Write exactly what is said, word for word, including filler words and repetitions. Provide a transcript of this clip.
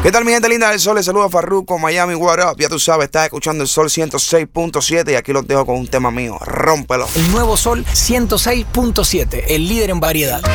¿Qué tal mi gente linda del Sol? Les saluda Farruko, Miami, what up? Ya tú sabes, estás escuchando el Sol ciento seis punto siete y aquí los dejo con un tema mío, rómpelo. El nuevo Sol ciento seis punto siete, el líder en variedad.